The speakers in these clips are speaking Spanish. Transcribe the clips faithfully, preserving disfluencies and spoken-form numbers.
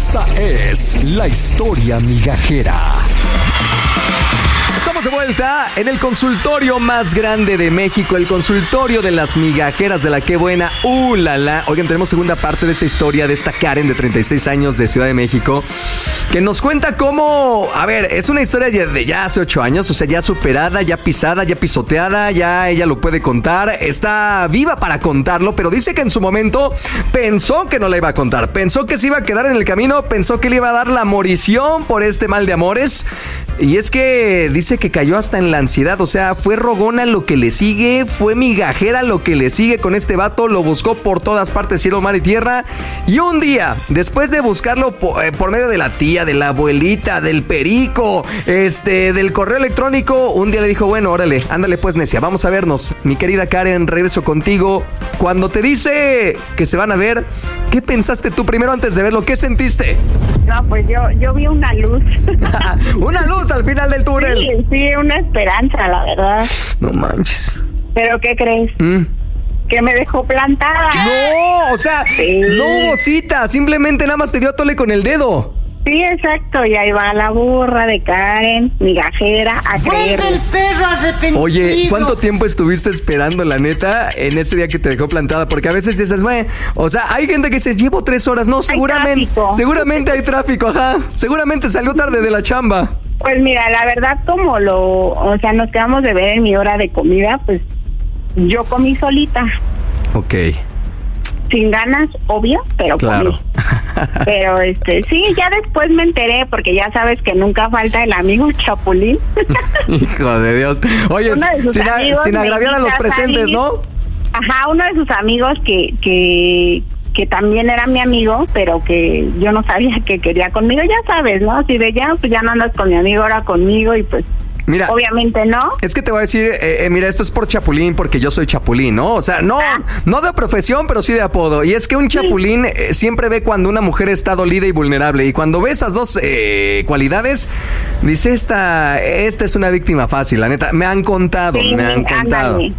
Esta es la historia migajera. Estamos de vuelta en el consultorio más grande de México, el consultorio de las migajeras de la Qué Buena. ¡Uh, la, la! Oigan, tenemos segunda parte de esta historia de esta Karen de treinta y seis años de Ciudad de México, que nos cuenta cómo, a ver, es una historia de ya hace ocho años, o sea, ya superada, ya pisada, ya pisoteada, ya ella lo puede contar, está viva para contarlo, pero dice que en su momento pensó que no la iba a contar, pensó que se iba a quedar en el camino, pensó que le iba a dar la morición por este mal de amores, y es que dice que cayó hasta en la ansiedad, o sea, fue rogona lo que le sigue, fue migajera lo que le sigue con este vato, lo buscó por todas partes, cielo, mar y tierra, y un día, después de buscarlo por, eh, por medio de la tía, de la abuelita, del perico, este, del correo electrónico, un día le dijo, bueno, órale, ándale pues necia, vamos a vernos, mi querida Karen, regreso contigo. Cuando te dice que se van a ver, ¿qué pensaste tú primero antes de verlo? ¿Qué sentiste? No, pues yo, yo vi una luz. Una luz al final del túnel. Sí, sí, una esperanza, la verdad. No manches. ¿Pero qué crees? Mm. Que me dejó plantada. No, o sea, sí. No hubo cita, simplemente nada más te dio a tole con el dedo. Sí, exacto, y ahí va la burra de Karen, migajera, a creer. ¡Vuelve el perro arrepentido! Oye, ¿cuánto tiempo estuviste esperando, la neta, en ese día que te dejó plantada? Porque a veces dices, güey, o sea, hay gente que dice, llevo tres horas. No, seguramente, seguramente hay tráfico, ajá. Seguramente salió tarde de la chamba. Pues mira, la verdad, como lo, o sea, nos quedamos de ver en mi hora de comida, pues yo comí solita. Ok. Sin ganas, obvio, pero claro. Comí. Pero este, sí, ya después me enteré, porque ya sabes que nunca falta el amigo Chapulín. Hijo de Dios. Oye, sin, a, sin agraviar a los presentes, ¿no? Ajá, uno de sus amigos que, que, que también era mi amigo, pero que yo no sabía que quería conmigo, ya sabes, ¿no? Así de ya, pues ya no andas con mi amigo, ahora conmigo, y pues mira, obviamente no. Es que te voy a decir, eh, eh, mira, esto es por Chapulín, porque yo soy Chapulín, ¿no? O sea, no, ah. no de profesión, pero sí de apodo. Y es que un Chapulín eh, siempre ve cuando una mujer está dolida y vulnerable. Y cuando ve esas dos eh, cualidades, dice, esta, esta es una víctima fácil, la neta. Me han contado, sí, me han contado. Ándale.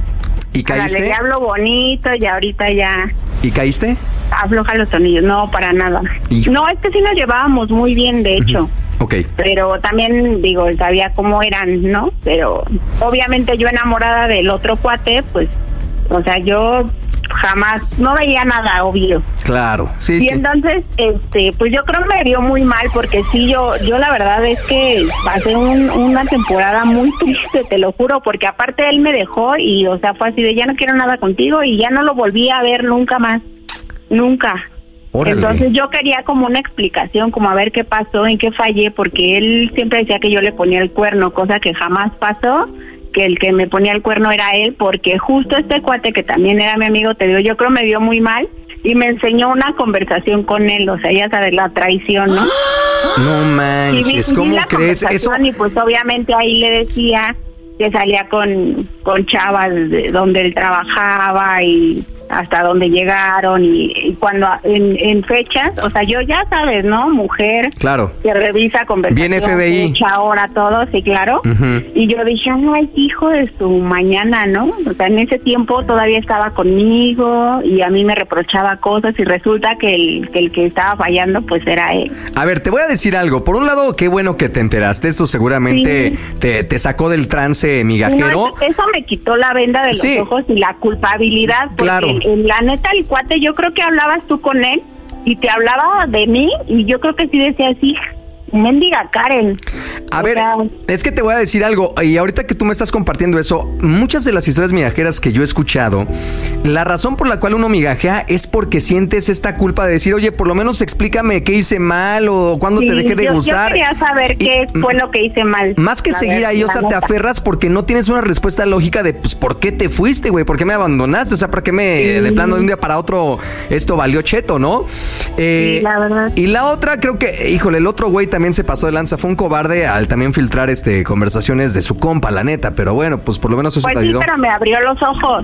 ¿Y caíste? Le hablo bonito y ahorita ya. ¿Y caíste? Afloja los tornillos, no, para nada. Hijo. No, es que sí nos llevábamos muy bien, de hecho. Uh-huh. Ok. Pero también, digo, sabía cómo eran, ¿no? Pero obviamente yo enamorada del otro cuate, pues, o sea, yo jamás, no veía nada, obvio. Claro, sí, y sí. entonces, este, pues yo creo que me vio muy mal, porque sí, yo, yo la verdad es que pasé un, una temporada muy triste, te lo juro, porque aparte él me dejó y, o sea, fue así de ya no quiero nada contigo y ya no lo volví a ver nunca más, nunca. Órale. Entonces yo quería como una explicación, como a ver qué pasó, en qué fallé, porque él siempre decía que yo le ponía el cuerno, cosa que jamás pasó, que el que me ponía el cuerno era él, porque justo este cuate que también era mi amigo, te digo, yo creo me vio muy mal y me enseñó una conversación con él, o sea, ya sabes, la traición, ¿no? No manches, ¿cómo crees eso? Y pues obviamente ahí le decía que salía con, con chavas de donde él trabajaba y hasta donde llegaron y, y cuando en, en fechas, o sea, yo ya sabes, ¿no? Mujer, claro, que revisa conversación, bien F B I, fecha, hora, todo, sí, claro. Uh-huh. Y yo dije, ay, hijo de su mañana, ¿no? O sea, en ese tiempo todavía estaba conmigo y a mí me reprochaba cosas y resulta que el que, el que estaba fallando, pues era él. A ver, te voy a decir algo. Por un lado, qué bueno que te enteraste. Esto seguramente sí. te, te sacó del trance migajero. No, eso, eso me quitó la venda de los sí. ojos y la culpabilidad. Claro. En la neta, el cuate, yo creo que hablabas tú con él y te hablaba de mí y yo creo que sí decía así, mendiga Karen. A o ver, sea, es que te voy a decir algo, y ahorita que tú me estás compartiendo eso, muchas de las historias migajeras que yo he escuchado, la razón por la cual uno migajea es porque sientes esta culpa de decir, oye, por lo menos explícame qué hice mal o cuándo sí, te dejé de yo, gustar. Yo quería saber y, qué fue lo que hice mal. Más que seguir ahí, o sea, te aferras porque no tienes una respuesta lógica de, pues, ¿por qué te fuiste, güey? ¿Por qué me abandonaste? O sea, ¿por qué me, sí. de plano, de un día para otro, esto valió cheto, ¿no? Eh, sí, la verdad. Y la otra, creo que, híjole, el otro güey también se pasó de lanza, fue un cobarde al también filtrar este conversaciones de su compa, la neta, pero bueno, pues por lo menos eso pues te ayudó. Sí, pero me abrió los ojos.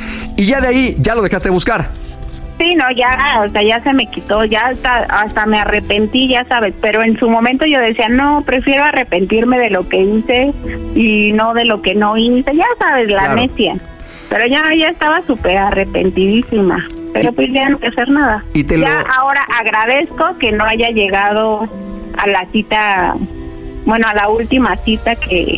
Y ya de ahí, ya lo dejaste de buscar. Sí, no, ya, o sea, ya se me quitó, ya hasta, hasta me arrepentí, ya sabes, pero en su momento yo decía, no, prefiero arrepentirme de lo que hice y no de lo que no hice, ya sabes, la claro. necia. Pero ya, ya estaba súper arrepentidísima. Pero pues ya no hay que hacer nada. Y te ya lo... ahora agradezco que no haya llegado a la cita, bueno, a la última cita que,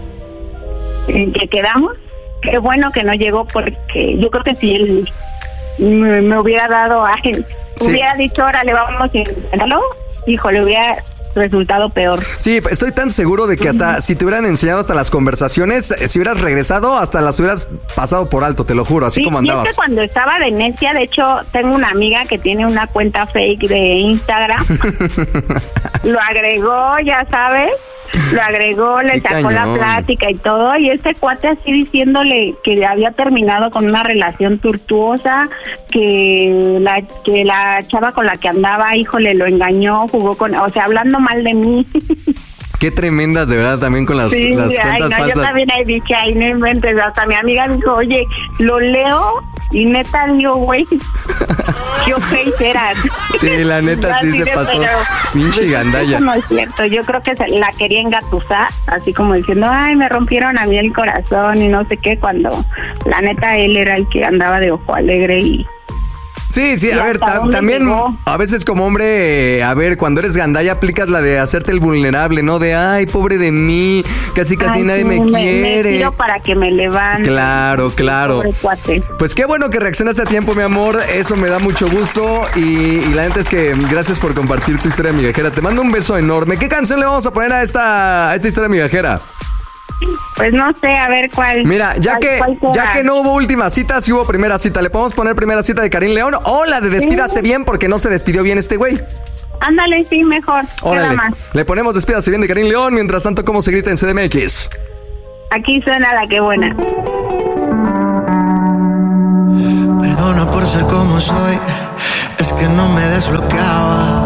que quedamos. Qué bueno que no llegó, porque yo creo que si él me, me hubiera dado, a, sí. hubiera dicho, órale, vamos a intentarlo, híjole, hubiera resultado peor. Sí, estoy tan seguro de que hasta si te hubieran enseñado hasta las conversaciones, si hubieras regresado, hasta las hubieras pasado por alto, te lo juro, así sí, como andabas. Y es que cuando estaba de necia, de hecho, tengo una amiga que tiene una cuenta fake de Instagram, lo agregó, ya sabes, lo agregó, le Qué sacó cañón. la plática y todo, y este cuate así diciéndole que había terminado con una relación tortuosa, que la que la chava con la que andaba, híjole, lo engañó, jugó con, o sea, hablando mal de mí. Qué tremendas, de verdad, también con las, Sí, las ay, cuentas no, falsas. yo también ahí dije, ay, no inventes, hasta mi amiga dijo, oye, lo leo y neta digo, güey, qué ojéis eras. Sí, la neta sí Así se de, pasó. pero, Pinche pues, gandalla. Eso no es cierto, yo creo que se la quería engatusar, así como diciendo, ay, me rompieron a mí el corazón y no sé qué, cuando la neta él era el que andaba de ojo alegre y... Sí, sí, ¿Y a ver, hasta ta- dónde también llegó? a veces como hombre, eh, a ver, cuando eres gandalla aplicas la de hacerte el vulnerable, ¿no? De, ay, pobre de mí, casi casi Ay, nadie sí, me, me quiere. Me tiro para que me levante. Claro, claro. Pobre cuate. Pues qué bueno que reaccionaste a tiempo, mi amor, eso me da mucho gusto y, y la neta es que gracias por compartir tu historia migajera. Te mando un beso enorme. ¿Qué canción le vamos a poner a esta, a esta historia migajera? Pues no sé, a ver cuál. Mira, ya cuál- que cuál será. ya que no hubo última cita, sí hubo primera cita. ¿Le podemos poner primera cita de Karim León o la de Despídase Sí. bien porque no se despidió bien este güey? Ándale, sí, mejor. Órale. Nada más. Le ponemos Despídase bien de Karim León. Mientras tanto, ¿cómo se grita en C D M X? Aquí suena la que buena. Perdona por ser como soy, es que no me desbloqueaba.